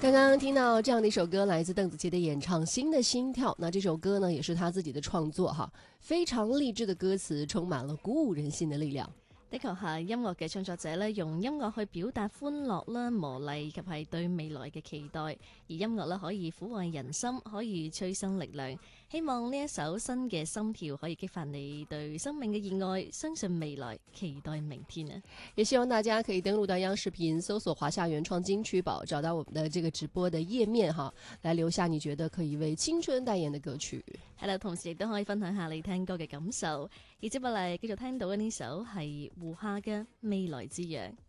刚刚听到这样的一首歌，来自邓紫棋的演唱《新的心跳》。那这首歌呢，也是她自己的創作哈，非常勵志的歌詞，充滿了鼓舞人心的力量。 的確係音樂嘅創作者咧，用音樂去表達歡樂啦、磨礪以及係對未來嘅期待。而音樂咧可以撫慰人心，可以催生力量。希望呢一首新嘅心跳可以激發你對生命嘅熱愛，相信未來，期待明天啊！ 也希望大家可以登錄到央視頻，搜索華夏原創金曲榜，找到我們的這個直播的頁面哈，來留下你覺得可以為青春代言的歌曲。 係啦，同時亦都可以分享下你聽歌嘅感受。而接落嚟繼續聽到嘅呢首係胡夏嘅《未來之約》。